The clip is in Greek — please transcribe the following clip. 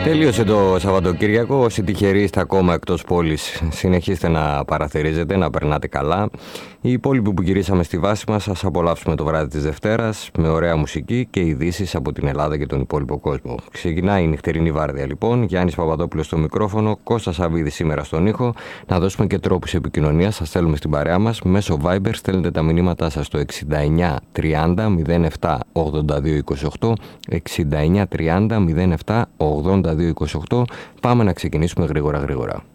Τελείωσε το Σαββατοκύριακο. Όσοι τυχεροί είστε ακόμα εκτός πόλης, συνεχίστε να παραθερίζετε, να περνάτε καλά. Οι υπόλοιποι που γυρίσαμε στη βάση μας, ας απολαύσουμε το βράδυ της Δευτέρας με ωραία μουσική και ειδήσεις από την Ελλάδα και τον υπόλοιπο κόσμο. Ξεκινάει η νυχτερινή βάρδια λοιπόν. Γιάννης Παπαδόπουλος στο μικρόφωνο, Κώστας Σαββίδης σήμερα στον ήχο. Να δώσουμε και τρόπους επικοινωνίας. Σας στέλνουμε στην παρέα μας μέσω Viber. Στέλνετε τα μηνύματά σας στο 69 30 07 82 28. 69 30 07 82 28. Πάμε να ξεκινήσουμε γρήγορα.